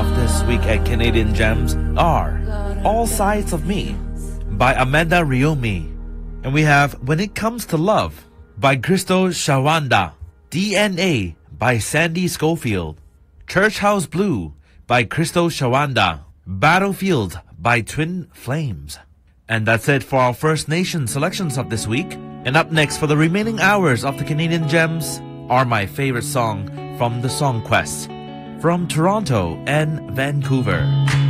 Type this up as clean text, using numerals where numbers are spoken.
off this week at Canadian Gems are All Sides of Me by Amanda Riomi. And we have When It Comes to Love by Crystal Shawanda, DNA by Sandy Schofield, Church House Blue by Crystal Shawanda, Battlefield by Twin Flames. And that's it for our First Nation selections of this week. And up next for the remaining hours of the Canadian Gems are my favorite song from the Song Quest from Toronto and Vancouver.